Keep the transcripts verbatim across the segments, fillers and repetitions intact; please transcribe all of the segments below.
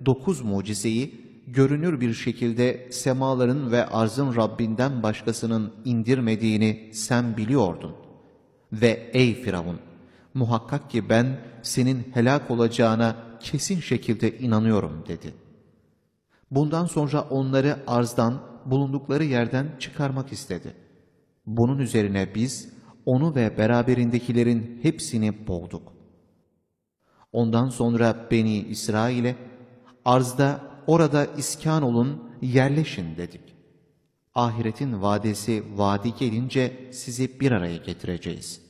dokuz mucizeyi görünür bir şekilde semaların ve arzın Rabbinden başkasının indirmediğini sen biliyordun. Ve ey Firavun! Muhakkak ki ben senin helak olacağına kesin şekilde inanıyorum dedi. Bundan sonra onları arzdan, bulundukları yerden çıkarmak istedi. Bunun üzerine biz onu ve beraberindekilerin hepsini boğduk. Ondan sonra Beni İsrail'e arzda orada iskan olun, yerleşin dedik. Ahiretin vadesi vadi gelince sizi bir araya getireceğiz.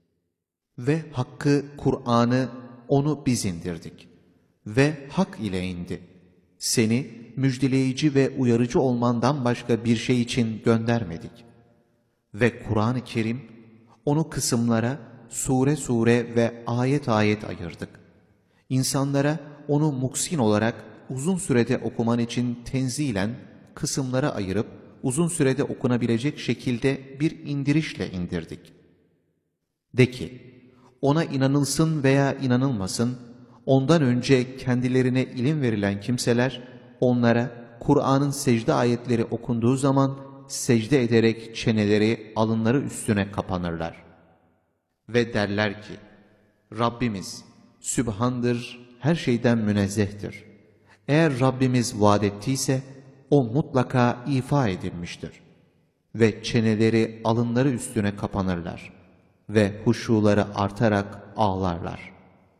Ve Hakk'ı, Kur'an'ı, onu biz indirdik. Ve hak ile indi. Seni müjdeleyici ve uyarıcı olmandan başka bir şey için göndermedik. Ve Kur'an-ı Kerim, onu kısımlara, sure sure ve ayet ayet ayırdık. İnsanlara onu muksin olarak uzun sürede okuman için tenzilen kısımlara ayırıp uzun sürede okunabilecek şekilde bir indirişle indirdik. De ki, ona inanılsın veya inanılmasın, ondan önce kendilerine ilim verilen kimseler, onlara Kur'an'ın secde ayetleri okunduğu zaman secde ederek çeneleri, alınları üstüne kapanırlar. Ve derler ki, Rabbimiz Sübhandır, her şeyden münezzehtir. Eğer Rabbimiz vaad ettiyse, o mutlaka ifa edilmiştir. Ve çeneleri, alınları üstüne kapanırlar. Ve huşuları artarak ağlarlar.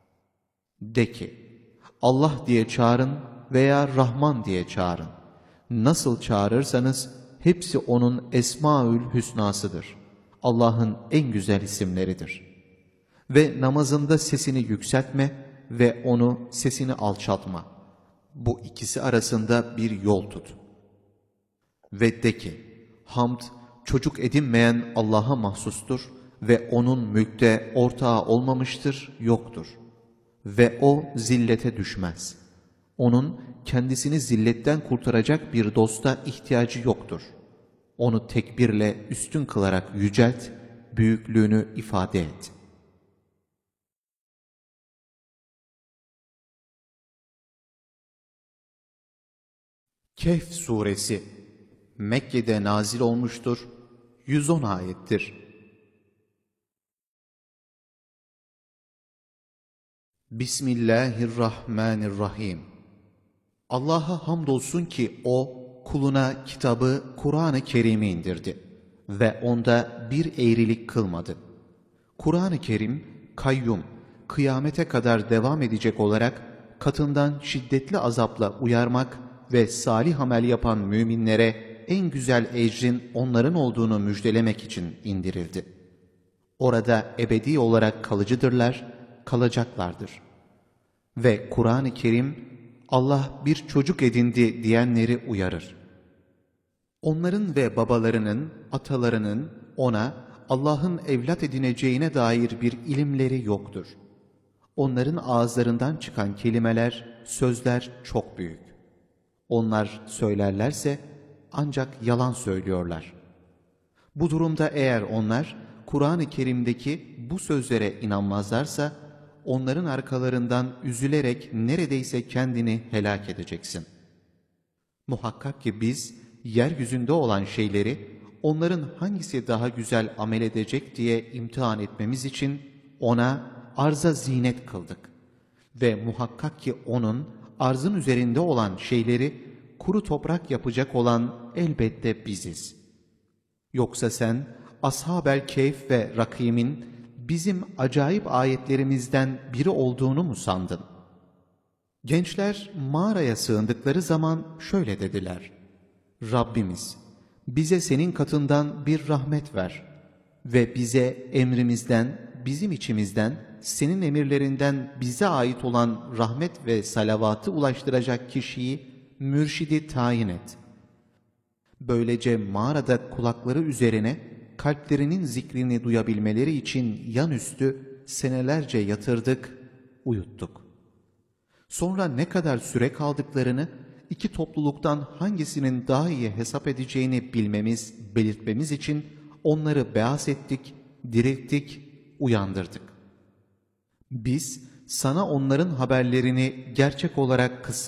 De ki, Allah diye çağırın veya Rahman diye çağırın. Nasıl çağırırsanız hepsi onun Esmaül Hüsnasıdır. Allah'ın en güzel isimleridir. Ve namazında sesini yükseltme ve onu sesini alçaltma. Bu ikisi arasında bir yol tut. Ve de ki, hamd çocuk edinmeyen Allah'a mahsustur ve onun mülkte ortağı olmamıştır, yoktur. Ve o zillete düşmez. Onun kendisini zilletten kurtaracak bir dosta ihtiyacı yoktur. Onu tekbirle üstün kılarak yücelt, büyüklüğünü ifade et. Kehf suresi Mekke'de nazil olmuştur, yüz on ayettir. Bismillahirrahmanirrahim. Allah'a hamdolsun ki O, kuluna kitabı Kur'an-ı Kerim'i indirdi ve onda bir eğrilik kılmadı. Kur'an-ı Kerim, kayyum, kıyamete kadar devam edecek olarak katından şiddetli azapla uyarmak ve salih amel yapan müminlere en güzel ecrin onların olduğunu müjdelemek için indirildi. Orada ebedi olarak kalıcıdırlar, kalacaklardır. Ve Kur'an-ı Kerim, Allah bir çocuk edindi diyenleri uyarır. Onların ve babalarının, atalarının ona, Allah'ın evlat edineceğine dair bir ilimleri yoktur. Onların ağızlarından çıkan kelimeler, sözler çok büyük. Onlar söylerlerse ancak yalan söylüyorlar. Bu durumda eğer onlar Kur'an-ı Kerim'deki bu sözlere inanmazlarsa, onların arkalarından üzülerek neredeyse kendini helak edeceksin. Muhakkak ki biz yeryüzünde olan şeyleri onların hangisi daha güzel amel edecek diye imtihan etmemiz için ona arza zinet kıldık. Ve muhakkak ki onun arzın üzerinde olan şeyleri kuru toprak yapacak olan elbette biziz. Yoksa sen Ashab-el Kehf ve Rakim'in bizim acayip ayetlerimizden biri olduğunu mu sandın? Gençler mağaraya sığındıkları zaman şöyle dediler: Rabbimiz, bize senin katından bir rahmet ver ve bize emrimizden, bizim içimizden, senin emirlerinden bize ait olan rahmet ve salavatı ulaştıracak kişiyi, mürşidi tayin et. Böylece mağarada kulakları üzerine kalplerinin zikrini duyabilmeleri için yanüstü senelerce yatırdık, uyuttuk. Sonra ne kadar süre kaldıklarını, iki topluluktan hangisinin daha iyi hesap edeceğini bilmemiz, belirtmemiz için onları beas ettik, dirilttik, uyandırdık. Biz sana onların haberlerini gerçek olarak kısa